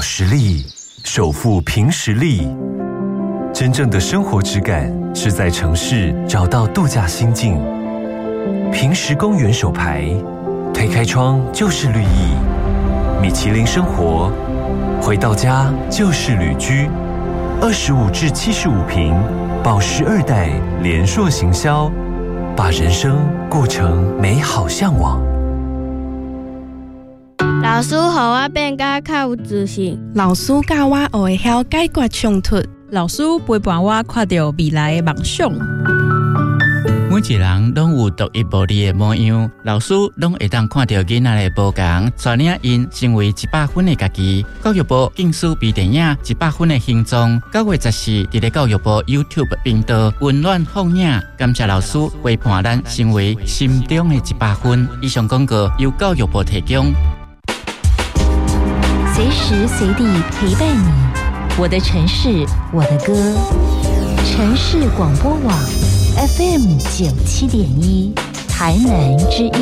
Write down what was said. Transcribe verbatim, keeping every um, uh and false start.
实力，守护凭实力。真正的生活质感是在城市找到度假心境。凭实公园手牌，推开窗就是绿意。米其林生活，回到家就是旅居。二十五至七十五坪，宝石二代连硕行销，把人生过成美好向往。 老师，互我变甲较有自信。 老师教我学会晓解决冲突。 老师陪伴我看到未来的梦想。 每一个人拢有独一无二的模样，老师拢会当看到囡仔的无同，带领因成为一百分的家己。教育部竞选微电影《一百分的形状》，九月十四伫咧教育部 YouTube 频道温暖放映。感谢老师陪伴咱成为心中的一百分。以上广告由教育部提供。 随时随地陪伴你，我的城市，我的歌。城市广播网 F M 九七点一，台南之音。